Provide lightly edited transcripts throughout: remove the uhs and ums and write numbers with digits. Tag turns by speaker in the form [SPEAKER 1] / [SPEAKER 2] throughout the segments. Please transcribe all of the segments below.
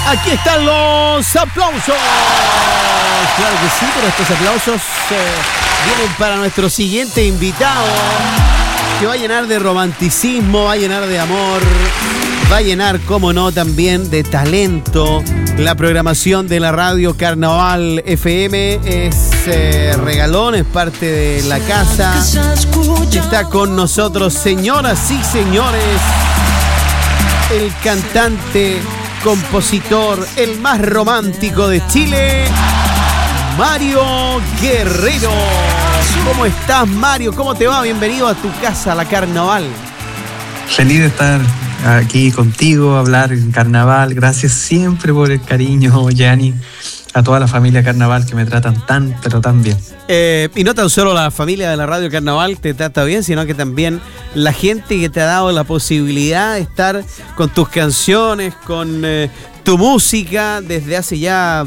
[SPEAKER 1] Aquí están los aplausos. Claro que sí, pero estos aplausos vienen para nuestro siguiente invitado, que va a llenar de romanticismo, va a llenar de amor, va a llenar, como no, también de talento. La programación de la radio Carnaval FM es regalón, es parte de la casa. Está con nosotros, señoras y señores, el cantante, compositor, el más romántico de Chile, Mario Guerrero. ¿Cómo estás, Mario? ¿Cómo te va? Bienvenido a tu casa, la Carnaval.
[SPEAKER 2] Feliz de estar aquí contigo, hablar en Carnaval. Gracias siempre por el cariño, Yanni, a toda la familia Carnaval que me tratan tan, pero tan bien.
[SPEAKER 1] Y no tan solo la familia de la radio Carnaval te trata bien, sino que también la gente que te ha dado la posibilidad de estar con tus canciones, con tu música desde hace ya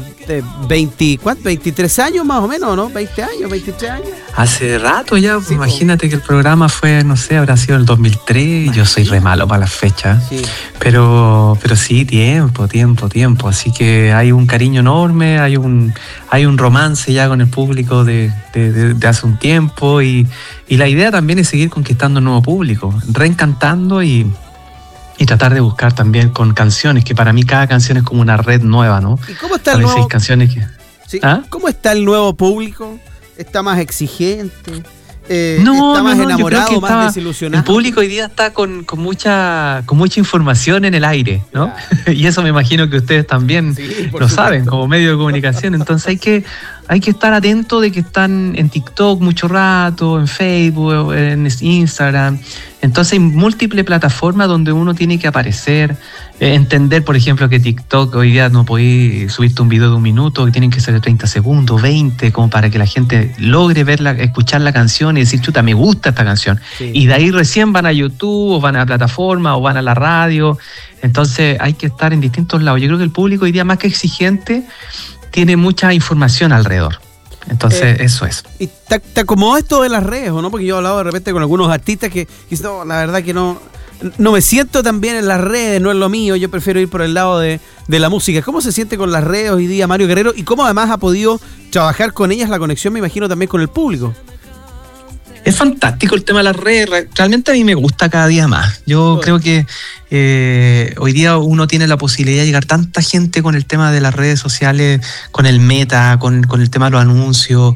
[SPEAKER 1] 23 años más o menos, ¿no? 20 años, 23 años.
[SPEAKER 2] Hace rato ya,
[SPEAKER 1] sí,
[SPEAKER 2] imagínate que el programa fue, no sé, habrá sido el 2003. Yo soy re malo para las fechas, sí. Pero sí, tiempo. Así que hay un cariño enorme, hay un romance ya con el público de hace un tiempo y la idea también es seguir conquistando un nuevo público, reencantando y tratar de buscar también con canciones, que para mí cada canción es como una red nueva, ¿no?
[SPEAKER 1] ¿Y cómo está el nuevo?
[SPEAKER 2] Hay canciones que...
[SPEAKER 1] Sí. ¿Ah? ¿Cómo está el nuevo público? ¿Está más exigente?
[SPEAKER 2] No,
[SPEAKER 1] ¿está más enamorado, más desilusionado?
[SPEAKER 2] El público hoy día está con mucha información en el aire, ¿no? Y eso me imagino que ustedes también lo saben, como medio de comunicación. Entonces hay que estar atento de que están en TikTok mucho rato, en Facebook, en Instagram. Entonces hay múltiples plataformas donde uno tiene que aparecer, entender, por ejemplo, que TikTok hoy día no podéis subirte un video de 1 minuto, que tienen que ser de 30 segundos, 20, como para que la gente logre verla, escuchar la canción y decir, chuta, me gusta esta canción. Sí. Y de ahí recién van a YouTube, o van a la plataforma, o van a la radio. Entonces hay que estar en distintos lados. Yo creo que el público hoy día, más que exigente, tiene mucha información alrededor. Entonces, eso es.
[SPEAKER 1] ¿Y te acomoda esto de las redes o no? Porque yo he hablado de repente con algunos artistas que dicen, no, la verdad que no me siento tan bien en las redes, no es lo mío, yo prefiero ir por el lado de la música. ¿Cómo se siente con las redes hoy día Mario Guerrero? Y cómo además ha podido trabajar con ellas la conexión, me imagino, también con el público.
[SPEAKER 2] Es fantástico el tema de las redes, realmente a mí me gusta cada día más. Yo creo que hoy día uno tiene la posibilidad de llegar tanta gente con el tema de las redes sociales, con el meta, con el tema de los anuncios,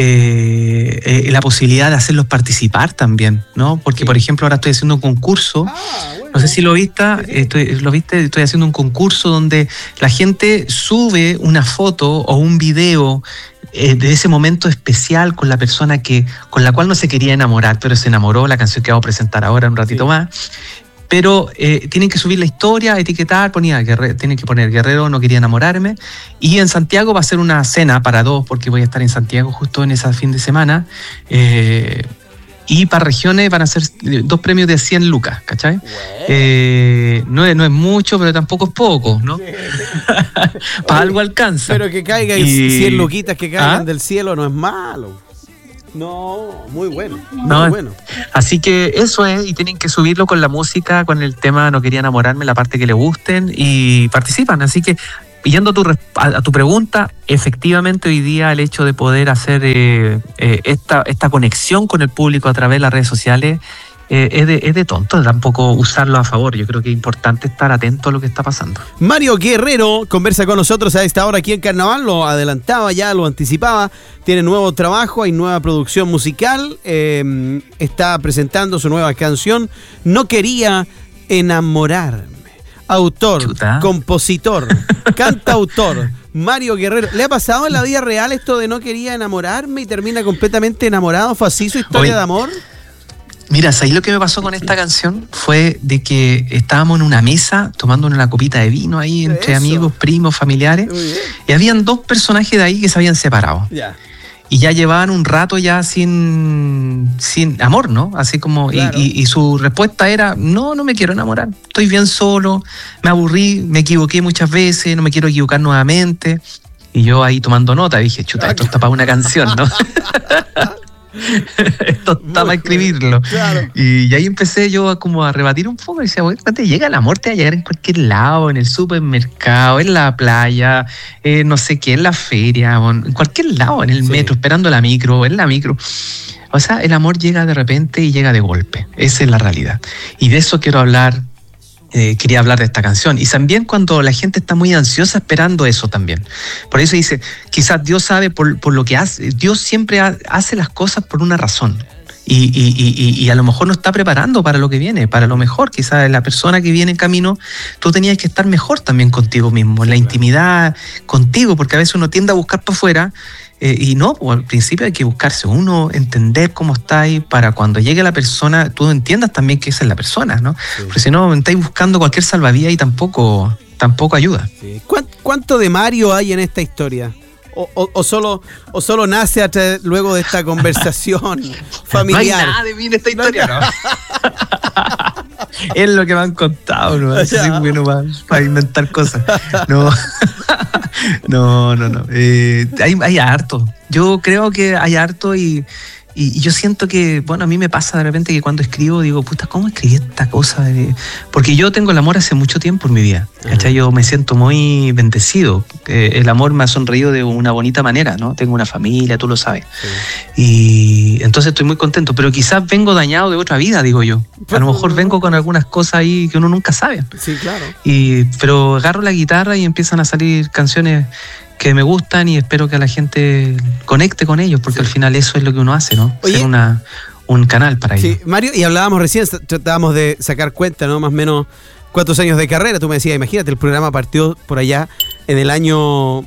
[SPEAKER 2] la posibilidad de hacerlos participar también, ¿no? Porque, por ejemplo, ahora estoy haciendo un concurso, no sé si lo viste, estoy haciendo un concurso donde la gente sube una foto o un video de ese momento especial con la persona con la cual no se quería enamorar, pero se enamoró, la canción que vamos a presentar ahora un ratito más. Pero tienen que subir la historia, etiquetar, tienen que poner Guerrero no quería enamorarme. Y en Santiago va a ser una cena para 2, porque voy a estar en Santiago justo en ese fin de semana. Y para regiones van a ser 2 premios de 100 lucas, ¿cachai? No es mucho, pero tampoco es poco, ¿no? Para algo alcanza.
[SPEAKER 1] Pero que caigan 100 luquitas que caigan del cielo no es malo. No, muy bueno. Muy bueno. Así que eso es, y tienen que subirlo con la música, con el tema No quería enamorarme, la parte que le gusten, y participan. Así que, yendo a tu pregunta, efectivamente hoy día el hecho de poder hacer esta conexión con el público a través de las redes sociales es de tonto tampoco usarlo a favor. Yo creo que es importante estar atento a lo que está pasando. Mario Guerrero conversa con nosotros a esta hora aquí en Carnaval, lo adelantaba ya, lo anticipaba, tiene nuevo trabajo, hay nueva producción musical, está presentando su nueva canción, No quería enamorarme. Autor, compositor, cantautor, Mario Guerrero. ¿Le ha pasado en la vida real esto de no quería enamorarme y termina completamente enamorado? ¿Fue así su historia de amor?
[SPEAKER 2] Mira, ¿sabes lo que me pasó con esta canción? Fue de que estábamos en una mesa tomando una copita de vino ahí entre amigos, primos, familiares, y habían 2 personajes de ahí que se habían separado. Ya. Y ya llevaban un rato ya sin amor, ¿no? Así como, claro. Y su respuesta era, no me quiero enamorar, estoy bien solo, me aburrí, me equivoqué muchas veces, no me quiero equivocar nuevamente. Y yo ahí tomando nota dije, chuta, esto está para una canción, ¿no? Esto está para escribirlo.
[SPEAKER 1] Claro.
[SPEAKER 2] Y ahí empecé yo como a rebatir un poco y decía, bueno, te llega el amor, te va a llegar en cualquier lado, en el supermercado, en la playa, no sé qué, en la feria, en cualquier lado, en el metro, esperando la micro, en la micro. O sea, el amor llega de repente y llega de golpe. Esa es la realidad. Y de eso quiero hablar. Quería hablar de esta canción. Y también cuando la gente está muy ansiosa esperando eso también. Por eso dice, quizás Dios sabe por lo que hace. Dios siempre hace las cosas por una razón. Y a lo mejor no está preparando para lo que viene, para lo mejor. Quizás la persona que viene en camino, tú tenías que estar mejor también contigo mismo, en la intimidad contigo, porque a veces uno tiende a buscar para afuera. Y no, al principio hay que buscarse uno, entender cómo está ahí para cuando llegue la persona, tú entiendas también que esa es la persona, ¿no? Sí. Porque si no, estáis buscando cualquier salvavidas y tampoco ayuda.
[SPEAKER 1] Sí. ¿Cuánto de Mario hay en esta historia? ¿O solo nace luego de esta conversación familiar?
[SPEAKER 2] No hay nada de mí en esta historia, ¿no? Es lo que me han contado, ¿no? Así bueno para inventar cosas. No. No. Hay harto. Yo creo que hay harto y yo siento que, bueno, a mí me pasa de repente que cuando escribo digo, puta, ¿cómo escribí esta cosa? Porque yo tengo el amor hace mucho tiempo en mi vida, ¿cachai? Yo me siento muy bendecido. El amor me ha sonreído de una bonita manera, ¿no? Tengo una familia, tú lo sabes. Sí. Y entonces estoy muy contento, pero quizás vengo dañado de otra vida, digo yo. A lo mejor vengo con algunas cosas ahí que uno nunca sabe.
[SPEAKER 1] Sí, claro.
[SPEAKER 2] Pero agarro la guitarra y empiezan a salir canciones que me gustan y espero que a la gente conecte con ellos, porque al final eso es lo que uno hace, ¿no? Oye, ser un canal para ellos.
[SPEAKER 1] Sí, Mario, y hablábamos recién, tratábamos de sacar cuenta, ¿no? Más o menos cuántos años de carrera. Tú me decías, imagínate, el programa partió por allá en el año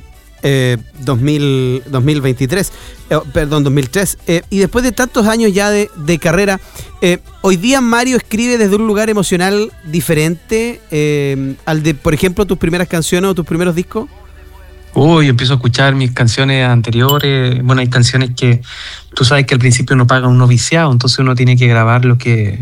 [SPEAKER 1] 2023, perdón, 2003. Y después de tantos años ya de carrera, hoy día Mario escribe desde un lugar emocional diferente al de, por ejemplo, tus primeras canciones o tus primeros discos.
[SPEAKER 2] Yo empiezo a escuchar mis canciones anteriores. Bueno, hay canciones que tú sabes que al principio uno paga un noviciado, entonces uno tiene que grabar lo que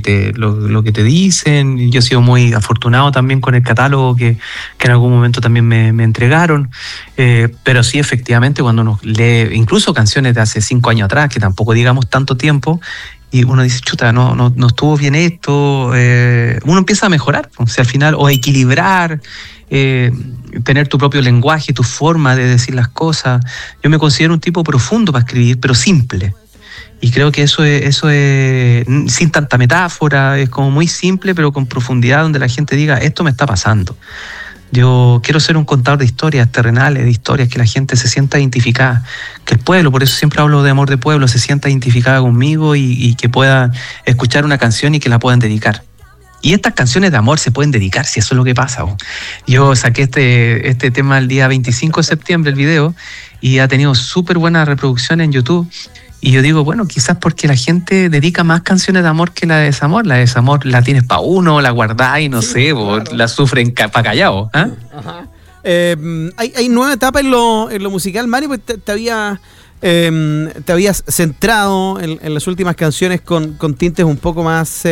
[SPEAKER 2] te dicen. Y yo he sido muy afortunado también con el catálogo que en algún momento también me entregaron. Pero sí, efectivamente, cuando uno lee incluso canciones de hace 5 años atrás, que tampoco digamos tanto tiempo, y uno dice, chuta, no estuvo bien esto, uno empieza a mejorar, o sea, al final, o a equilibrar, tener tu propio lenguaje, tu forma de decir las cosas. Yo me considero un tipo profundo para escribir, pero simple. Y creo que eso es sin tanta metáfora, es como muy simple, pero con profundidad, donde la gente diga, esto me está pasando. Yo quiero ser un contador de historias terrenales, de historias que la gente se sienta identificada, que el pueblo, por eso siempre hablo de amor de pueblo, se sienta identificada conmigo y que pueda escuchar una canción y que la puedan dedicar. Y estas canciones de amor se pueden dedicar, si eso es lo que pasa. Yo saqué este tema el día 25 de septiembre, el video, y ha tenido súper buena reproducción en YouTube. Y yo digo, bueno, quizás porque la gente dedica más canciones de amor que la de desamor. La de desamor la tienes para uno, la guardás y no sé, claro. La sufren para callado. ¿Eh?
[SPEAKER 1] Ajá. Hay nueva etapa en lo musical, Mario, pues te habías centrado en las últimas canciones con tintes un poco más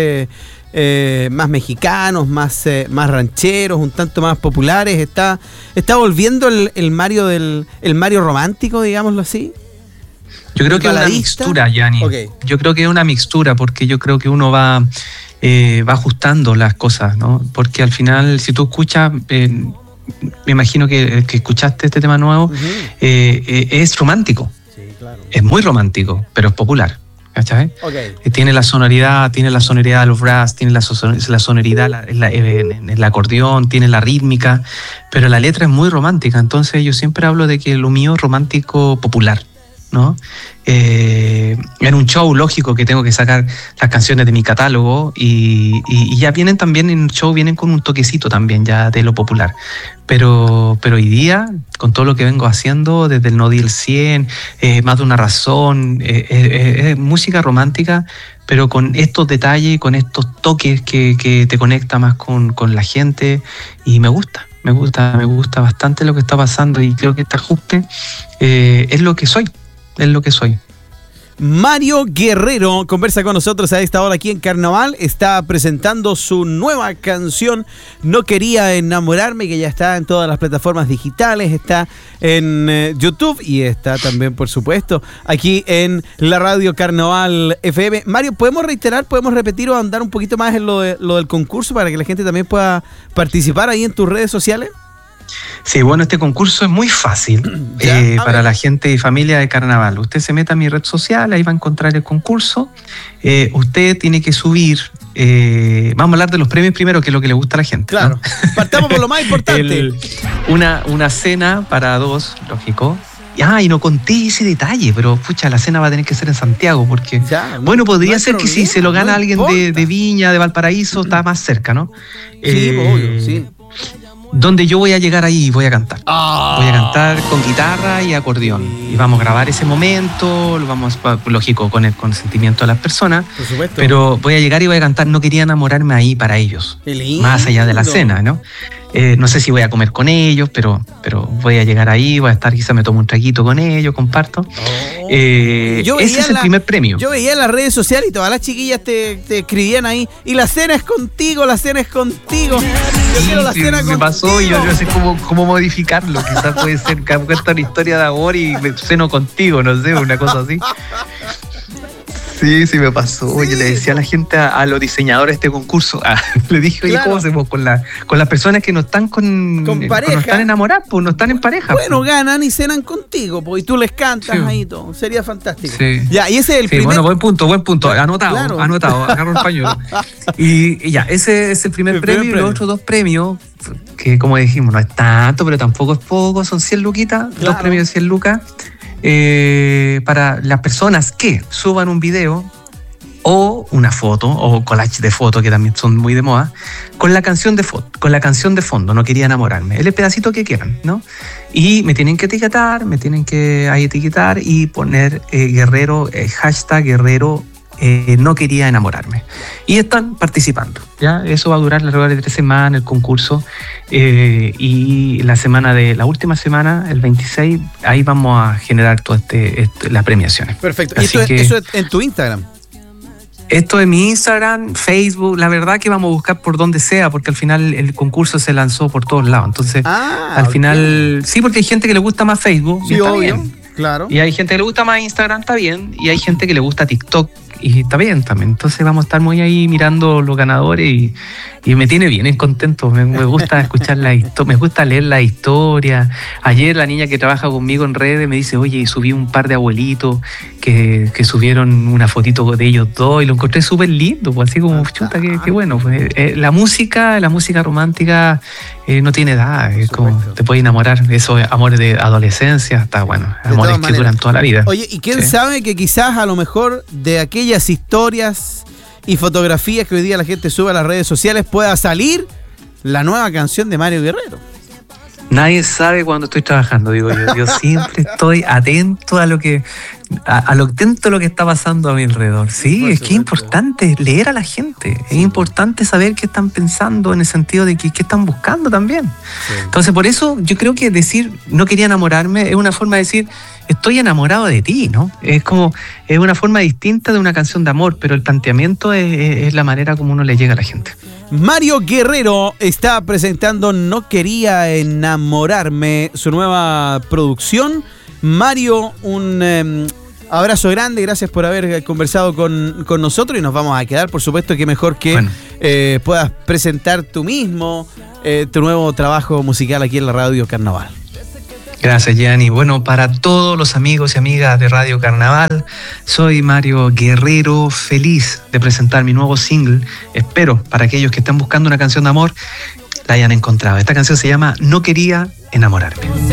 [SPEAKER 1] mexicanos, más rancheros, un tanto más populares. Está volviendo el Mario el Mario romántico, digámoslo así.
[SPEAKER 2] Yo creo que es una mixtura, Yanni. Okay. Yo creo que es una mixtura, porque yo creo que uno va ajustando las cosas, ¿no? Porque al final, si tú escuchas, me imagino que escuchaste este tema nuevo, uh-huh. Es romántico. Sí, claro. Es muy romántico, pero es popular. ¿Cachai? Okay. Tiene la sonoridad de los brass, tiene la sonoridad en el acordeón, tiene la rítmica, pero la letra es muy romántica. Entonces yo siempre hablo de que lo mío es romántico popular, ¿no? En un show, lógico que tengo que sacar las canciones de mi catálogo y ya vienen también en el show, vienen con un toquecito también ya de lo popular, pero hoy día con todo lo que vengo haciendo desde el No Di el 100, Más de una razón, es música romántica, pero con estos detalles, con estos toques que te conecta más con la gente, y me gusta bastante lo que está pasando, y creo que este ajuste es lo que soy.
[SPEAKER 3] Mario Guerrero conversa con nosotros a esta hora aquí en Carnaval. Está presentando su nueva canción No Quería Enamorarme, que ya está en todas las plataformas digitales, está en YouTube y está también, por supuesto, aquí en la radio Carnaval FM. Mario, ¿podemos reiterar, podemos repetir o andar un poquito más en lo del concurso para que la gente también pueda participar ahí en tus redes sociales?
[SPEAKER 2] Sí, bueno, este concurso es muy fácil para la gente y familia de Carnaval. Usted se mete a mi red social, ahí va a encontrar el concurso. Usted tiene que subir, vamos a hablar de los premios primero, que es lo que le gusta a la gente.
[SPEAKER 3] Claro,
[SPEAKER 2] ¿no?
[SPEAKER 3] Partamos por lo más importante.
[SPEAKER 2] Una cena para 2, lógico. Y no conté ese detalle, pero pucha, la cena va a tener que ser en Santiago, porque, bueno, podría ser que si se lo gana alguien de Viña, de Valparaíso, está más cerca, ¿no?
[SPEAKER 3] Sí, obvio, sí.
[SPEAKER 2] Donde yo voy a llegar ahí y voy a cantar. Voy a cantar con guitarra y acordeón. Y vamos a grabar ese momento, lo vamos, lógico, con el consentimiento de las personas.
[SPEAKER 3] Por supuesto.
[SPEAKER 2] Pero voy a llegar y voy a cantar No Quería Enamorarme ahí para ellos. Más allá de la cena, ¿no? No sé si voy a comer con ellos, pero voy a llegar ahí, voy a estar, quizá me tomo un traguito con ellos, comparto. Ese es el primer premio.
[SPEAKER 3] Yo veía en las redes sociales y todas las chiquillas te escribían ahí, y la cena es contigo, la cena es contigo. Yo quiero la cena contigo.
[SPEAKER 2] Me pasó y yo no sé cómo modificarlo. Quizás puede ser que cuenta una historia de amor y me ceno contigo, no sé, una cosa así. Sí, me pasó. Sí. Oye, le decía a la gente, a los diseñadores de este concurso, le dije, oye, ¿cómo hacemos con las personas que no están con pareja? No están enamoradas, pues no están en pareja.
[SPEAKER 3] Bueno,
[SPEAKER 2] pues
[SPEAKER 3] ganan y cenan contigo, pues, y tú les cantas ahí todo. Sería fantástico.
[SPEAKER 2] Sí.
[SPEAKER 3] Ya, y ese es el primer.
[SPEAKER 2] Bueno, buen punto. Anotado, agarro el pañuelo. Y ya, ese es el primer premio. Y los otros 2 premios, que como dijimos, no es tanto, pero tampoco es poco, son 100 luquitas, 2 premios de 100 lucas. Para las personas que suban un video o una foto o collage de fotos, que también son muy de moda, con la canción de fondo, No Quería Enamorarme, el pedacito que quieran, ¿no? Y me tienen que etiquetar y poner Guerrero, hashtag Guerrero, No Quería Enamorarme, y están participando. ¿Ya? Eso va a durar alrededor de 3 semanas el concurso, y la última semana, el 26, ahí vamos a generar todas las premiaciones.
[SPEAKER 3] Perfecto. ¿Y eso es en tu Instagram?
[SPEAKER 2] Esto es mi Instagram, Facebook. La verdad que vamos a buscar por donde sea, porque al final el concurso se lanzó por todos lados. Entonces, al final, sí, porque hay gente que le gusta más Facebook,
[SPEAKER 3] sí, está bien. Claro.
[SPEAKER 2] Y hay gente que le gusta más Instagram, está bien. Y hay gente que le gusta TikTok, y está bien también. Entonces vamos a estar muy ahí mirando los ganadores, y me tiene bien contento. Me gusta escuchar me gusta leer la historia. Ayer la niña que trabaja conmigo en redes me dice, oye, subí un par de abuelitos que subieron una fotito de ellos dos, y lo encontré súper lindo, pues, así como, chuta, qué bueno. Pues, la música romántica no tiene edad, es como te puede enamorar. Esos amores de adolescencia, está bueno, amores que duran toda la vida.
[SPEAKER 3] Oye, ¿y quién sabe que quizás a lo mejor de aquellas historias y fotografías que hoy día la gente sube a las redes sociales pueda salir la nueva canción de Mario Guerrero?
[SPEAKER 2] Nadie sabe cuando estoy trabajando, digo yo. Yo siempre estoy atento a lo que está pasando a mi alrededor. Sí, es que es importante leer a la gente. Es importante saber qué están pensando, en el sentido de qué están buscando también. Sí. Entonces, por eso yo creo que decir No Quería Enamorarme es una forma de decir estoy enamorado de ti, ¿no? Es una forma distinta de una canción de amor, pero el planteamiento es la manera como uno le llega a la gente.
[SPEAKER 3] Mario Guerrero está presentando No Quería Enamorarme, su nueva producción. Mario, un abrazo grande, gracias por haber conversado con nosotros, y nos vamos a quedar, por supuesto, que mejor que puedas presentar tú mismo tu nuevo trabajo musical aquí en la Radio Carnaval.
[SPEAKER 2] Gracias, Gianni. Bueno, para todos los amigos y amigas de Radio Carnaval, soy Mario Guerrero, feliz de presentar mi nuevo single. Espero, para aquellos que están buscando una canción de amor, la hayan encontrado. Esta canción se llama No Quería Enamorarme.